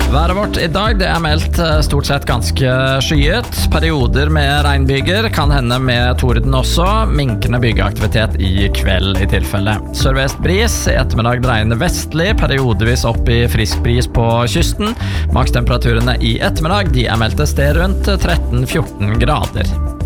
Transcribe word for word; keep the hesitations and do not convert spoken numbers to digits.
Været vårt i dag det er meldt stort sett ganske skyet. Perioder med regnbyger, kan hende med torden også. Minkende byggeaktivitet i kveld i tilfelle. Sørvest bris, i ettermiddag dreiende vestlig, periodevis opp i frisk bris på kysten. Makstemperaturene i ettermiddag de er meldt et sted rundt tretten til fjorten grader.